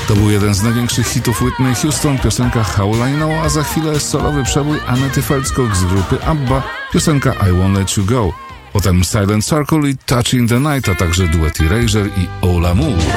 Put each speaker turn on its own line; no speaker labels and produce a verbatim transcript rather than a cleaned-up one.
To był jeden z największych hitów Whitney Houston, piosenka How Will I Know, a za chwilę solowy przebój Anety Feldskog z grupy ABBA, piosenka I Won't Let You Go. Potem Silent Circle i Touch in the Night, a także duet Erasure i Ola Moore.